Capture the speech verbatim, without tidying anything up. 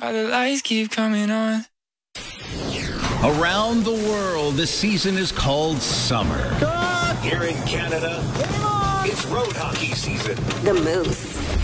Why the lights keep coming on. Around the world, the season is called summer. Here in Canada, it's road hockey season. The Moose.